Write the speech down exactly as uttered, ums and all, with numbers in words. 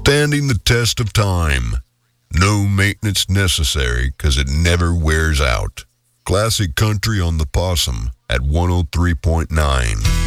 Standing the test of time. No maintenance necessary because it never wears out. Classic country on the Possum at one oh three point nine.